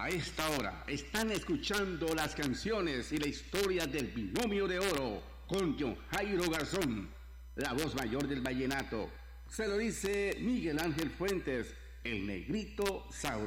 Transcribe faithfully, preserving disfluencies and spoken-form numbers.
A esta hora están escuchando las canciones y la historia del binomio de oro con John Jairo Garzón, la voz mayor del vallenato. Se lo dice Miguel Ángel Fuentes, el negrito sabroso.